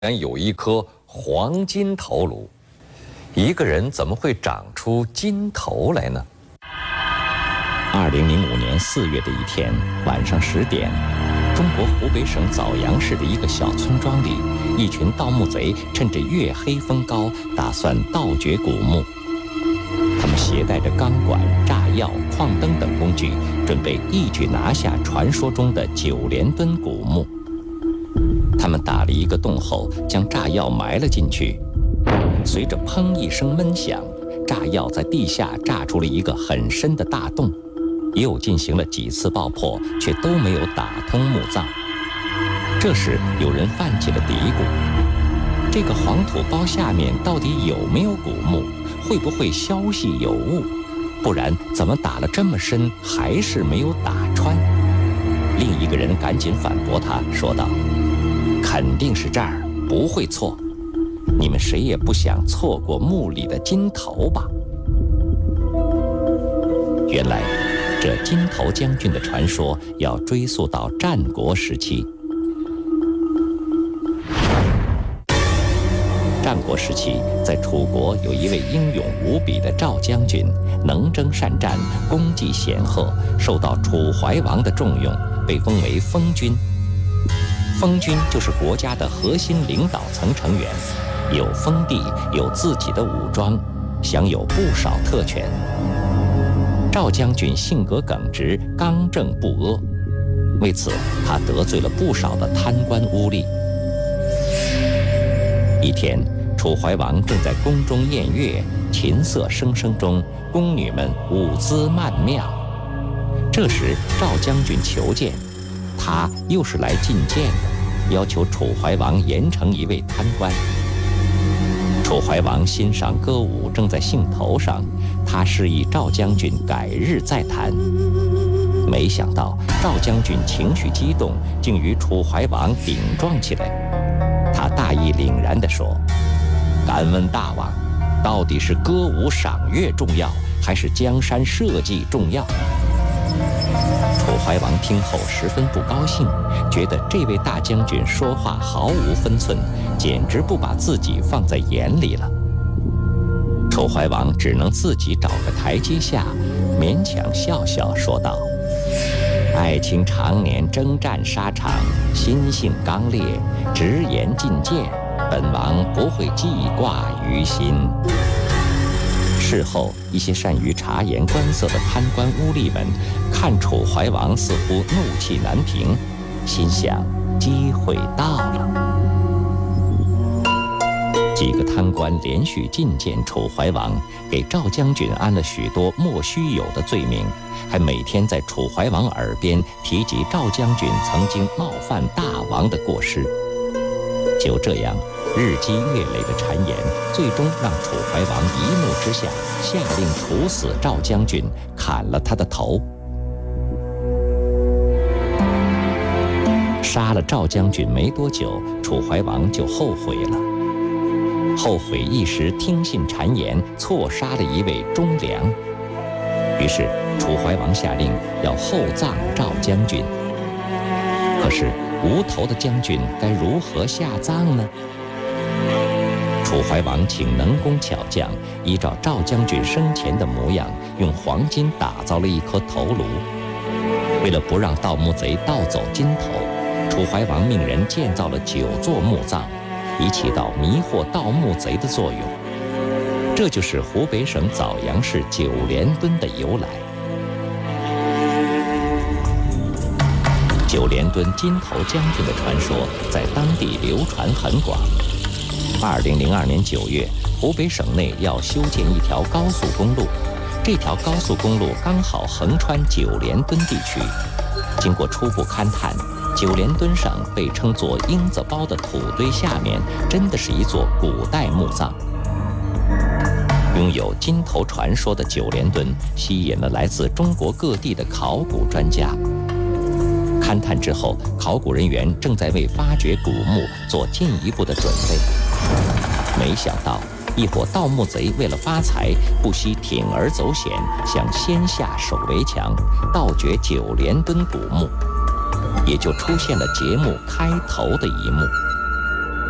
然有一颗黄金头颅，一个人怎么会长出金头来呢 ？2005年4月的一天晚上10点，中国湖北省枣阳市的一个小村庄里，一群盗墓贼趁着月黑风高，打算盗掘古墓。他们携带着钢管、炸药、矿灯等工具，准备一举拿下传说中的9连墩古墓。他们打了一个洞后，将炸药埋了进去。随着砰一声闷响，炸药在地下炸出了一个很深的大洞，又进行了几次爆破，却都没有打通墓葬。这时有人泛起了嘀咕：这个黄土包下面到底有没有古墓？会不会消息有误？不然怎么打了这么深还是没有打穿？另一个人赶紧反驳他，说道：肯定是这儿，不会错。你们谁也不想错过墓里的金头吧？原来，这金头将军的传说要追溯到战国时期。战国时期，在楚国有一位英勇无比的赵将军，能征善战，功绩显赫，受到楚怀王的重用，被封为封君。封君就是国家的核心领导层成员，有封地，有自己的武装，享有不少特权。赵将军性格耿直，刚正不阿，为此他得罪了不少的贪官污吏。一天，楚怀王正在宫中宴乐，琴瑟声声中，宫女们舞姿曼妙。这时赵将军求见，他又是来觐见的，要求楚怀王严惩一位贪官。楚怀王欣赏歌舞正在兴头上，他示意赵将军改日再谈。没想到赵将军情绪激动，竟与楚怀王顶撞起来。他大义凛然地说：敢问大王，到底是歌舞赏月重要，还是江山社稷重要？楚怀王听后十分不高兴，觉得这位大将军说话毫无分寸，简直不把自己放在眼里了。楚怀王只能自己找个台阶下，勉强笑笑说道：爱卿常年征战沙场，心性刚烈，直言进谏，本王不会记挂于心。事后，一些善于察言观色的贪官污吏们看楚怀王似乎怒气难平，心想机会到了。几个贪官连续觐见楚怀王，给赵将军安了许多莫须有的罪名，还每天在楚怀王耳边提及赵将军曾经冒犯大王的过失。就这样，日积月累的谗言，最终让楚怀王一怒之下下令处死赵将军，砍了他的头。杀了赵将军没多久，楚怀王就后悔了。后悔一时听信谗言，错杀了一位忠良。于是楚怀王下令要厚葬赵将军。可是无头的将军该如何下葬呢？楚怀王请能工巧匠依照赵将军生前的模样，用黄金打造了一颗头颅。为了不让盗墓贼盗走金头，楚怀王命人建造了9座墓葬，以起到迷惑盗墓贼的作用。这就是湖北省枣阳市9连墩的由来。9连墩金头将军的传说在当地流传很广。2002年9月，湖北省内要修建一条高速公路，这条高速公路刚好横穿9连墩地区。经过初步勘探，9连墩上被称作鹰子包的土堆下面，真的是一座古代墓葬。拥有金头传说的9连墩吸引了来自中国各地的考古专家。勘探之后，考古人员正在为发掘古墓做进一步的准备。没想到，一伙盗墓贼为了发财，不惜铤而走险，想先下手为强，盗掘9连墩古墓，也就出现了节目开头的一幕。